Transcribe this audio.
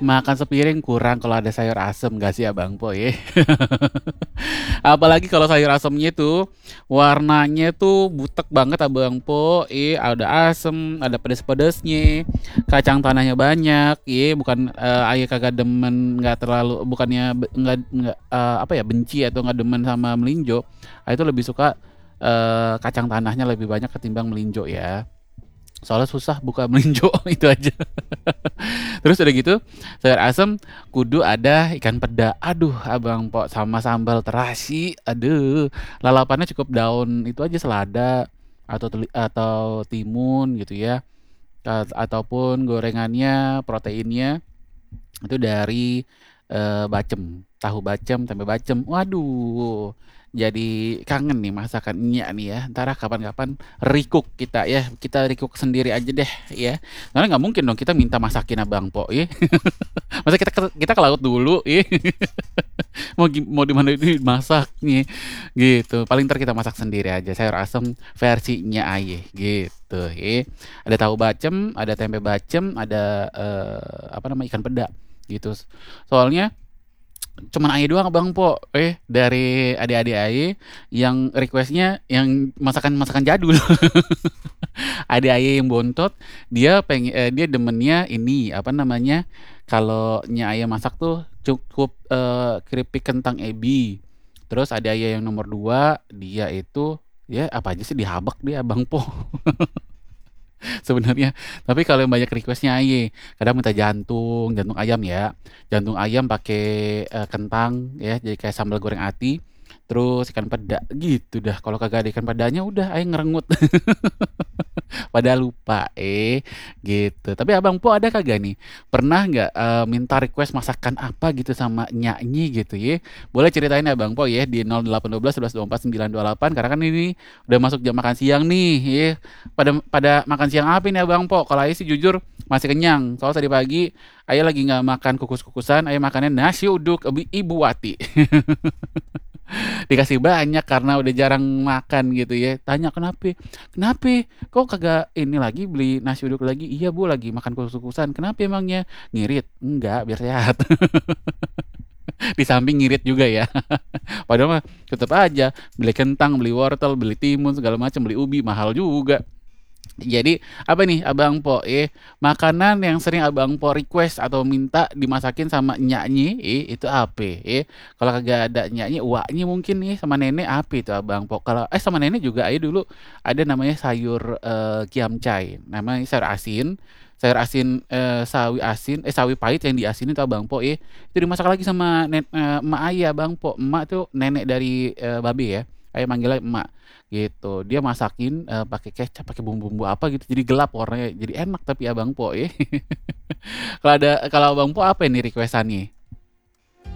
Makan sepiring kurang kalau ada sayur asem nggak sih Abang Po ya? Apalagi kalau sayur asemnya tuh warnanya tuh butek banget Abang Po, ada asem, ada pedes-pedesnya, kacang tanahnya banyak, bukan ayah kagak demen nggak terlalu bukannya nggak apa ya benci atau nggak demen sama melinjo, ayah itu lebih suka kacang tanahnya lebih banyak ketimbang melinjo ya. Soalnya susah buka melinjo itu aja. Terus udah gitu sayur asem kudu ada ikan peda. Aduh, Abang Po sama sambal terasi. Aduh, lalapannya cukup daun itu aja selada atau atau timun gitu ya. Ataupun gorengannya proteinnya itu dari bacem, tahu bacem, tempe bacem. Waduh, jadi kangen nih masakan Nya nih ya. Entar kapan-kapan recook kita ya. Kita recook sendiri aja deh ya. Karena nggak mungkin dong kita minta masakin Abang Po ya. Masa kita ke laut dulu ya. Mau di mana ini masaknya gitu. Paling ntar kita masak sendiri aja sayur asem versinya aye gitu ya. Ada tahu bacem, ada tempe bacem, ada apa namanya ikan peda gitu. Soalnya cuman Aye doang Bang Po dari adik-adik Aye yang requestnya yang masakan-masakan jadul. Adik Aye yang bontot dia demennya ini apa namanya kalau Nya Aye masak tuh cukup keripik kentang ebi. Terus ada Aye yang nomor 2 dia itu ya apa aja sih dihabak dia Bang Po. Sebenarnya. Tapi kalau yang banyak requestnya Aye, kadang minta jantung ayam ya. Jantung ayam pakai kentang ya, jadi kayak sambal goreng ati. Terus ikan peda gitu dah. Kalau kagak ada ikan pedanya udah Aye ngerengut. Padahal lupa gitu. Tapi Abang Po ada kagak nih? Pernah nggak minta request masakan apa gitu sama nyanyi gitu ya? Boleh ceritain ya Bang Po ya di 0812 11 24 928 karena kan ini udah masuk jam makan siang nih ya. Pada pada makan siang apa nih Abang Po? Kalau Aye sih jujur masih kenyang. Soalnya tadi pagi Aye lagi nggak makan kukus-kukusan, Aye makannya nasi uduk Ibu Wati. Dikasih banyak karena udah jarang makan gitu ya. Tanya kenapa? Kenapa? Kok kagak ini lagi beli nasi uduk lagi? Iya bu lagi makan kukus-kukusan. Kenapa emangnya? Ngirit? Enggak, biar sehat. Di samping ngirit juga ya. Padahal mah tetap aja beli kentang, beli wortel, beli timun segala macam, beli ubi mahal juga. Jadi apa nih Abang Po makanan yang sering Abang Po request atau minta dimasakin sama nyanyi itu apa kalau kagak ada nyanyi uaknya mungkin nih sama nenek apa itu Abang Po kalau sama nenek juga dulu ada namanya sayur kiamcai namanya sayur asin sawi asin sawi pahit yang diasinin tuh Abang Po itu dimasak lagi sama emak ayah Abang Po emak tuh nenek dari babe ya ayah manggilnya emak gitu dia masakin pakai kecap pakai bumbu-bumbu apa gitu jadi gelap warnanya jadi enak tapi Abang Po kalau Abang Po apa ini requestannya